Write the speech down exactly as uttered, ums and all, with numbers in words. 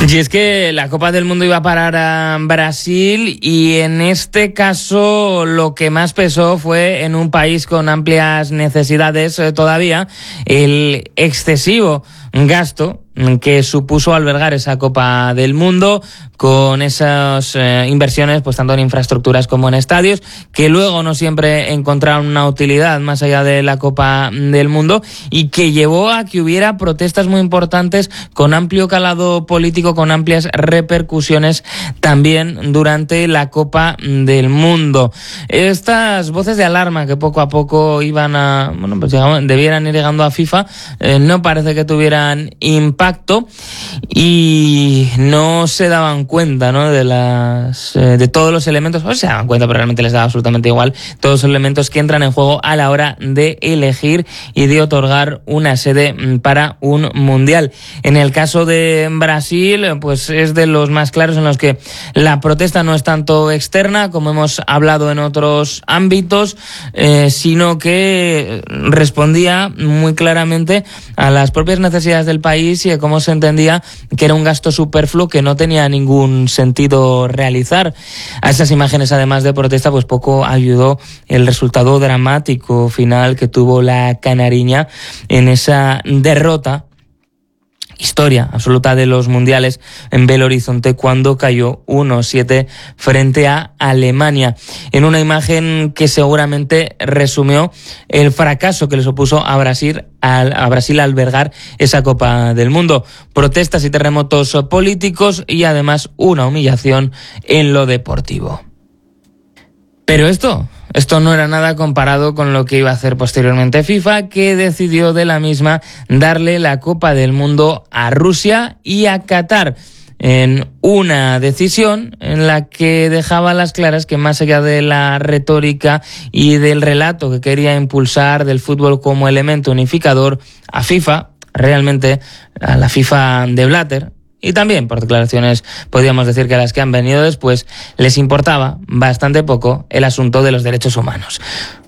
Y es que la Copa del Mundo iba a parar a Brasil y en este caso lo que más pesó fue en un país con amplias necesidades eh, todavía, el excesivo gasto que supuso albergar esa Copa del Mundo con esas eh, inversiones pues tanto en infraestructuras como en estadios que luego no siempre encontraron una utilidad más allá de la Copa del Mundo y que llevó a que hubiera protestas muy importantes con amplio calado político, con amplias repercusiones también durante la Copa del Mundo. Estas voces de alarma que poco a poco iban a, bueno, pues digamos, debieran ir llegando a FIFA, eh, no parece que tuvieran impacto Impacto y no se daban cuenta, ¿no? de las eh, de todos los elementos, o se daban cuenta, pero realmente les daba absolutamente igual todos los elementos que entran en juego a la hora de elegir y de otorgar una sede para un mundial. En el caso de Brasil, pues es de los más claros en los que la protesta no es tanto externa, como hemos hablado en otros ámbitos, eh, sino que respondía muy claramente a las propias necesidades del país y de cómo se entendía que era un gasto superfluo que no tenía ningún sentido realizar. A esas imágenes, además de protesta, pues poco ayudó el resultado dramático final que tuvo la canariña en esa derrota, historia absoluta de los mundiales en Belo Horizonte, cuando cayó uno siete frente a Alemania, en una imagen que seguramente resumió el fracaso que le supuso a Brasil al, a Brasil albergar esa Copa del Mundo. Protestas y terremotos políticos y además una humillación en lo deportivo. Pero esto, esto no era nada comparado con lo que iba a hacer posteriormente FIFA, que decidió de la misma darle la Copa del Mundo a Rusia y a Qatar, en una decisión en la que dejaba a las claras que más allá de la retórica y del relato que quería impulsar del fútbol como elemento unificador, a FIFA, realmente a la FIFA de Blatter, y también por declaraciones podríamos decir que a las que han venido después, les importaba bastante poco el asunto de los derechos humanos.